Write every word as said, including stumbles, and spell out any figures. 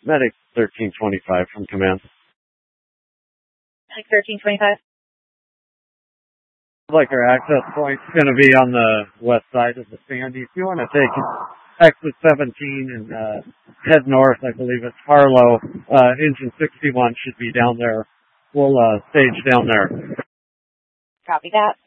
Medic thirteen twenty-five from command. Medic thirteen twenty-five. Like our access point's going to be on the west side of the Sandy. If you want to take exit seventeen and uh, head north, I believe it's Harlow. Uh, engine sixty-one should be down there. We'll uh, stage down there. Copy that.